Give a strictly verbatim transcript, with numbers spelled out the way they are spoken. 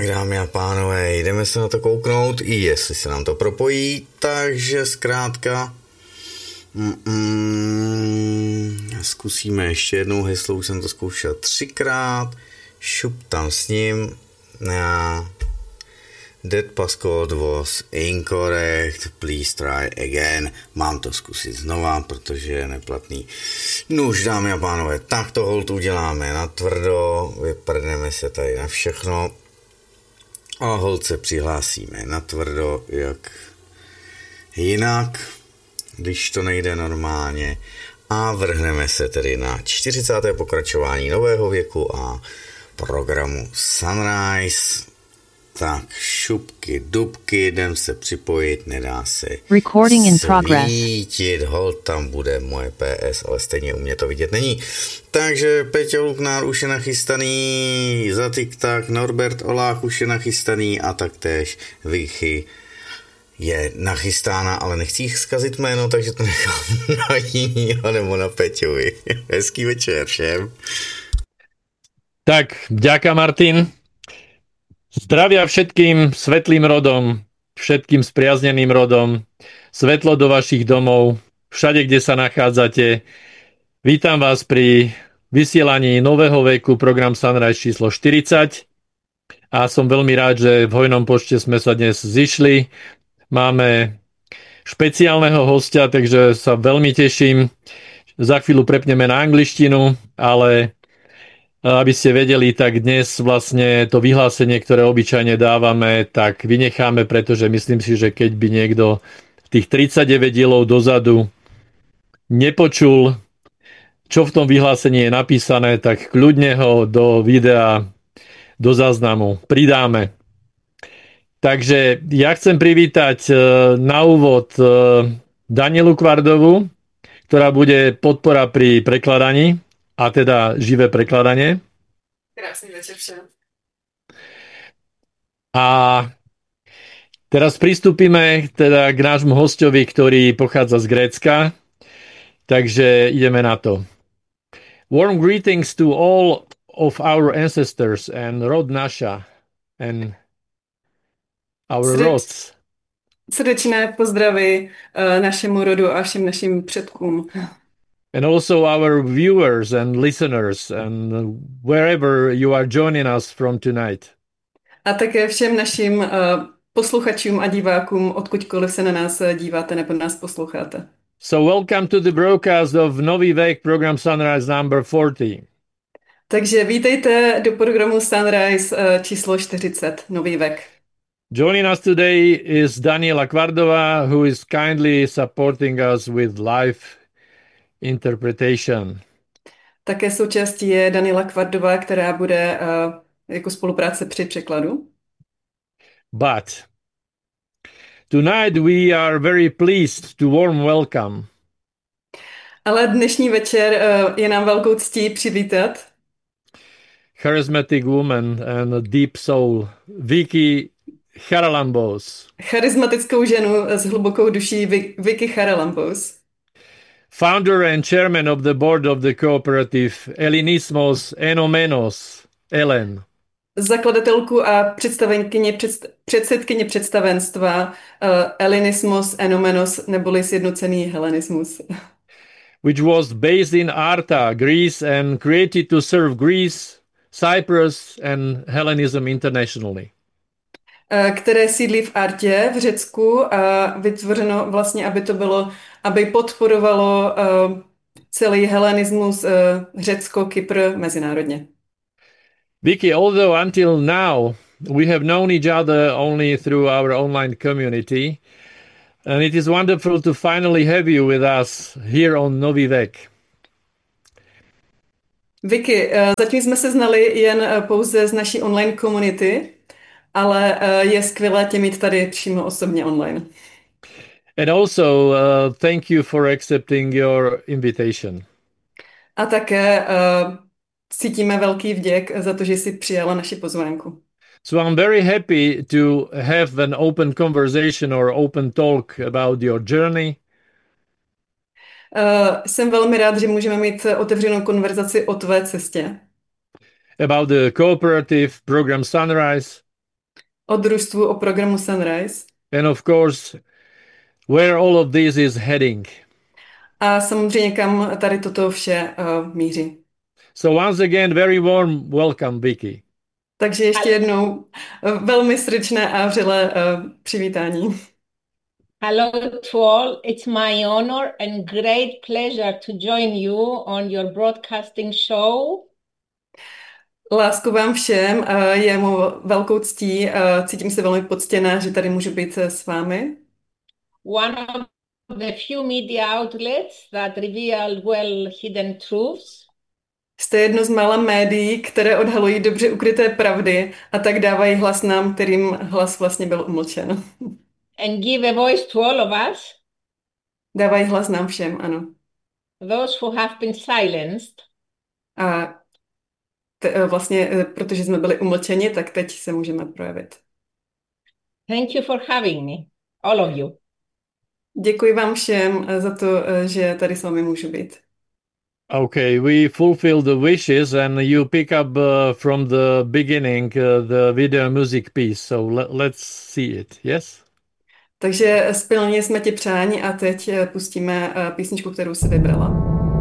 Tak, dámy a pánové, jdeme se na to kouknout, i jestli se nám to propojí, takže zkrátka mm, zkusíme ještě jednou heslo, už jsem to zkoušel třikrát, šup tam s ním, a that passcode was incorrect, please try again, mám to zkusit znova, protože je neplatný. Nuž, dámy a pánové, tak to hold uděláme na tvrdo, vyprdneme se tady na všechno. A hold se přihlásíme na tvrdo, jak jinak, když to nejde normálně. A vrhneme se tedy na čtyřicáté pokračování nového věku a programu Sunrise. Tak, šupky, dubky, jdem se připojit, nedá se Recording in progress. svítit, hold, tam bude moje P S, ale stejně u mě to vidět není. Takže Peťo Luknár už je nachystaný, za TikTok, Norbert Olách už je nachystaný a taktéž Vichy je nachystána, ale nechci jich zkazit jméno, takže to nechám na jinýho nebo na Peťovi. Hezký večer všem. Tak, ďaká Martin. Zdravia všetkým svetlým rodom, všetkým spriazneným rodom, svetlo do vašich domov, všade, kde sa nachádzate. Vítam vás pri vysielaní nového veku, program Sunrise číslo štyridsať. A som veľmi rád, že v hojnom počte sme sa dnes zišli. Máme špeciálneho hostia, takže sa veľmi teším. Za chvíľu prepneme na angličtinu, ale aby ste vedeli, tak dnes vlastne to vyhlásenie, ktoré obyčajne dávame, tak vynecháme, pretože myslím si, že keď by niekto tých tridsaťdeväť dielov dozadu nepočul, čo v tom vyhlásení je napísané, tak kľudne ho do videa, do záznamu pridáme. Takže ja chcem privítať na úvod Danielu Kvardovu, ktorá bude podpora pri prekladaní, a teda živé prekladanie. Krásny večer všem. A teraz pristúpime teda k nášmu hostovi, ktorý pochádza z Grécka. Takže ideme na to. Warm greetings to all of our ancestors and rod Nasha and our Srdeč, rods. Srdečné pozdravy uh, našemu rodu a všem našim předkům. And also our viewers and listeners and wherever you are joining us from tonight. A také všem našim uh, posluchačům a divákům, odkudkoliv se na nás díváte nebo nás posloucháte. So welcome to the broadcast of Nový vek, program Sunrise number forty. Takže vítejte do programu Sunrise uh, číslo čtyřicet, Nový vek. Joining us today is Daniela Kvardova, who is kindly supporting us with live interpretation. Také součástí je Daniela Kvardová, která bude uh, jako spolupráce při překladu. But tonight we are very pleased to warm welcome Ale dnešní večer uh, je nám velkou ctí přivítat charismatic woman and a deep soul, Vicky Charalambous, charismatickou ženu s hlubokou duší Vicky Charalambous, founder and chairman of the board of the cooperative Elinismos Enomenos, Ellen. Zakladatelku a představenkyně předst- předsedkyně představenstva uh, Elinismos Enomenos neboli sjednocený helenismus. Which was based in Arta, Greece and created to serve Greece, Cyprus and Hellenism internationally. Uh, které sídlí v Artě v Řecku a vytvořeno vlastně, aby to bylo, aby podporovalo uh, celý helenismus uh, Řecko, Kypr mezinárodně. Vicky, although until now we have known each other only through our online community, and it is wonderful to finally have you with us here on Nový vek. Vicky, uh, zatím jsme se znali jen uh, pouze z naší online komunity, ale uh, je skvělé tě mít tady přímo osobně online. And also, uh, thank you for accepting your invitation. A také uh, cítíme velký vděk za to, že jsi přijala naši pozvánku. So I'm very happy to have an open conversation or open talk about your journey. Uh, jsem velmi rád, že můžeme mít otevřenou konverzaci o tvé cestě. About the cooperative program Sunrise. o družstvu, o programu Sunrise. and of course, where all of this is heading. A samozřejmě kam tady toto vše uh, míří. So once again, very warm welcome, Vicky. Takže ještě jednou uh, velmi srdečné a vřelé uh, přivítání. Hello to all. It's my honor and great pleasure to join you on your broadcasting show. Lásku vám všem, uh, je mou velkou ctí, uh, cítím se velmi poctěná, že tady můžu být uh, s vámi. One of the few media outlets that reveal well hidden truths. Jste jedno z mála médií, které odhalují dobře ukryté pravdy a tak dávají hlas nám, kterým hlas vlastně byl umlčen. And give a voice to all of us. Dávají hlas nám všem, ano. Those who have been silenced. A te, vlastně, protože jsme byli umlčeni, tak teď se můžeme projevit. Thank you for having me, all of you. Děkuji vám všem za to, že tady s vámi můžu být. Okay, we fulfill the wishes and you pick up uh, from the beginning uh, the video music piece. So le- let's see it, yes? Takže splnili jsme ti přání a teď pustíme písničku, kterou si vybrala.